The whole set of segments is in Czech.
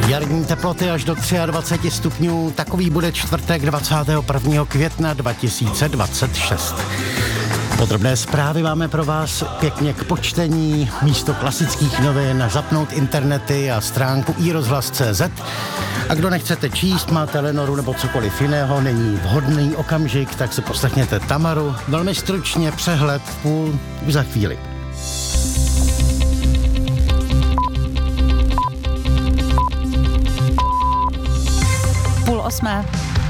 Jarní teploty až do 23 stupňů, takový bude čtvrtek 21. května 2026. Podrobné zprávy máme pro vás pěkně k počtení, místo klasických novin, zapnout internety a stránku iRozhlas.cz. A kdo nechcete číst, máte Lenoru nebo cokoliv jiného, není vhodný okamžik, tak si poslechněte Tamaru. Velmi stručně přehled v půl už za chvíli. Půl osmé.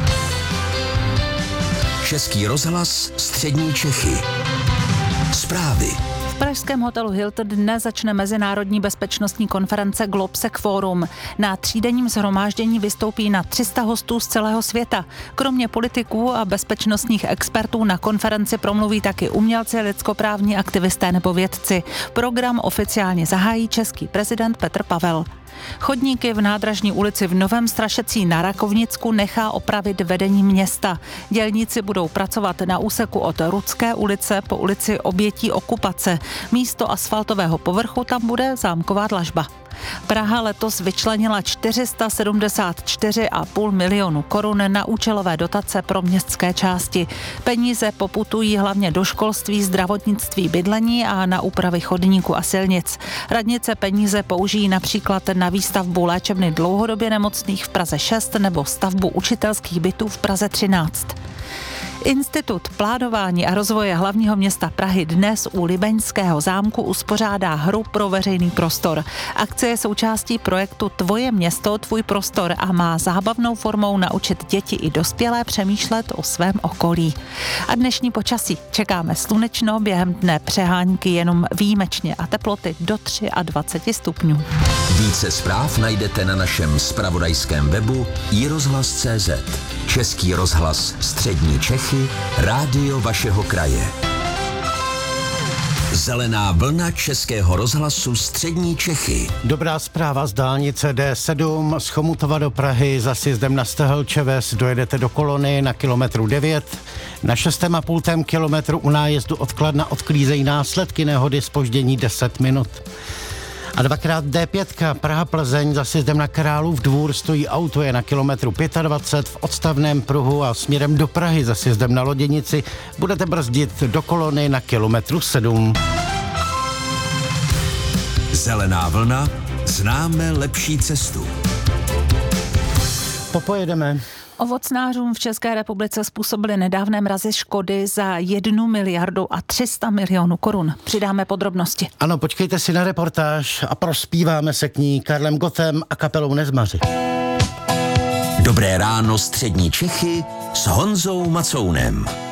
Český rozhlas Střední Čechy. Zprávy. V pražském hotelu Hilton dnes začne mezinárodní bezpečnostní konference Globsec Forum. Na třídenním shromáždění vystoupí na 300 hostů z celého světa. Kromě politiků a bezpečnostních expertů na konferenci promluví taky umělci, lidskoprávní aktivisté nebo vědci. Program oficiálně zahájí český prezident Petr Pavel. Chodníky v Nádražní ulici v Novém Strašecí na Rakovnicku nechá opravit vedení města. Dělníci budou pracovat na úseku od Rudské ulice po ulici Obětí okupace. Místo asfaltového povrchu tam bude zámková dlažba. Praha letos vyčlenila 474,5 milionu korun na účelové dotace pro městské části. Peníze poputují hlavně do školství, zdravotnictví, bydlení a na úpravy chodníků a silnic. Radnice peníze použijí například na výstavbu léčebny dlouhodobě nemocných v Praze 6 nebo stavbu učitelských bytů v Praze 13. Institut plánování a rozvoje hlavního města Prahy dnes u Libeňského zámku uspořádá hru pro veřejný prostor. Akce je součástí projektu Tvoje město, tvůj prostor a má zábavnou formou naučit děti i dospělé přemýšlet o svém okolí. A dnešní počasí čekáme slunečno, během dne přehánky jenom výjimečně a teploty do 23 stupňů. Více zpráv najdete na našem zpravodajském webu iRozhlas.cz. Český rozhlas Střední Čechy, rádio vašeho kraje. Zelená vlna Českého rozhlasu Střední Čechy. Dobrá zpráva z dálnice D7 z Chomutova do Prahy za sjezdem na Stehelčeves dojedete do Kolony na kilometru 9. Na 6,5 kilometru u nájezdu od Kladna odklízejí následky nehody zpoždění 10 minut. A dvakrát D5 Praha-Plzeň za sjezdem na Králův Dvůr stojí auto, je na kilometru 25 v odstavném pruhu a směrem do Prahy za sjezdem na Loděnici budete brzdit do Kolony na kilometru 7. Zelená vlna, známe lepší cestu. Popojedeme. Ovocnářům v České republice způsobily nedávné mrazy škody za 1 miliardu a 300 milionů korun. Přidáme podrobnosti. Ano, počkejte si na reportáž a prospíváme se k ní Karlem Gottem a kapelou Nezmaři. Dobré ráno Střední Čechy s Honzou Macounem.